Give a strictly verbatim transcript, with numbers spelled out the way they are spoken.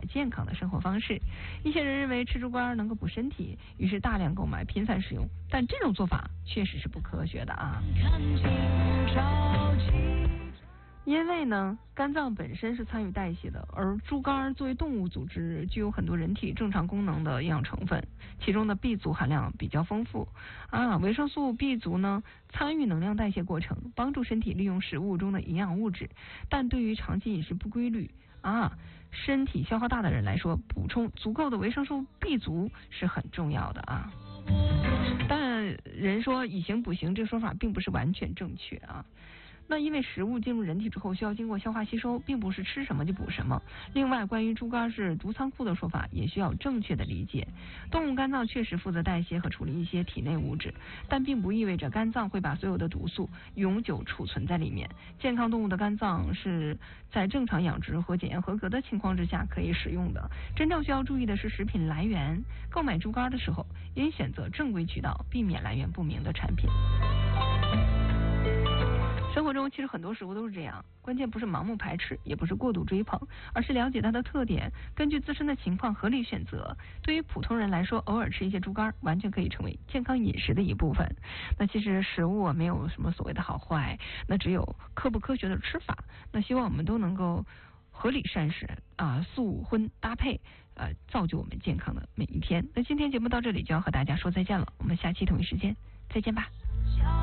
健康的生活方式。一些人认为吃猪肝能够补身体，于是大量购买频繁使用，但这种做法确实是不科学的啊。因为呢，肝脏本身是参与代谢的，而猪肝作为动物组织，具有很多人体正常功能的营养成分，其中的 B 族含量比较丰富啊。维生素 B 族呢，参与能量代谢过程，帮助身体利用食物中的营养物质，但对于长期饮食不规律啊，身体消耗大的人来说，补充足够的维生素 B 族是很重要的啊。但人说以形补形，这个说法并不是完全正确啊。那因为食物进入人体之后需要经过消化吸收，并不是吃什么就补什么。另外，关于猪肝是毒仓库的说法也需要正确的理解。动物肝脏确实负责代谢和处理一些体内物质，但并不意味着肝脏会把所有的毒素永久储存在里面。健康动物的肝脏是在正常养殖和检验合格的情况之下可以使用的。真正需要注意的是食品来源，购买猪肝的时候应选择正规渠道，避免来源不明的产品。生活中其实很多食物都是这样，关键不是盲目排斥，也不是过度追捧，而是了解它的特点，根据自身的情况合理选择。对于普通人来说，偶尔吃一些猪肝完全可以成为健康饮食的一部分。那其实食物没有什么所谓的好坏，那只有科不科学的吃法。那希望我们都能够合理膳食啊，素荤搭配，呃，造就我们健康的每一天。那今天节目到这里就要和大家说再见了，我们下期同一时间再见吧。